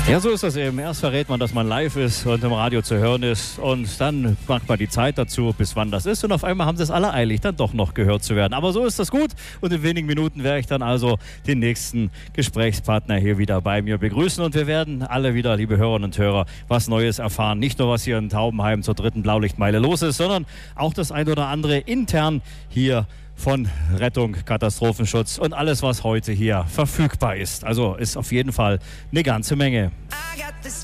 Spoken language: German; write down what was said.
Ja, so ist das eben. Erst verrät man, dass man live ist und im Radio zu hören ist. Und dann macht man die Zeit dazu, bis wann das ist. Und auf einmal haben sie es alle eilig, dann doch noch gehört zu werden. Aber so ist das gut. Und in wenigen Minuten werde ich dann also den nächsten Gesprächspartner hier wieder bei mir begrüßen. Und wir werden alle wieder, liebe Hörerinnen und Hörer, was Neues erfahren. Nicht nur, was hier in Taubenheim zur 3. Blaulichtmeile los ist, sondern auch das ein oder andere intern hier von Rettung, Katastrophenschutz und alles, was heute hier verfügbar ist. Also ist auf jeden Fall eine ganze Menge. I got this